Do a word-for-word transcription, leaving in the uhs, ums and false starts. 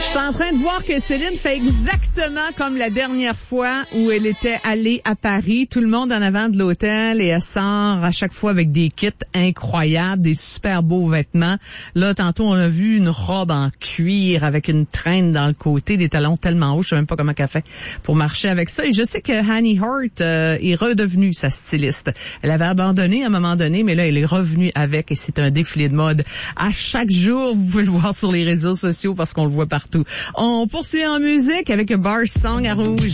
Je suis en train de voir que Céline fait exactement comme la dernière fois où elle était allée à Paris. Tout le monde en avant de l'hôtel et elle sort à chaque fois avec des kits incroyables, des super beaux vêtements. Là, tantôt, on a vu une robe en cuir avec une traîne dans le côté, des talons tellement hauts, je sais même pas comment elle fait pour marcher avec ça. Et je sais que Annie Hart euh, est redevenue sa styliste. Elle avait abandonné à un moment donné, mais là, elle est revenue avec et c'est un défilé de mode. À chaque jour, vous pouvez le voir sur les réseaux sociaux parce qu'on le voit partout. On poursuit en musique avec un Bar Song à Rouge.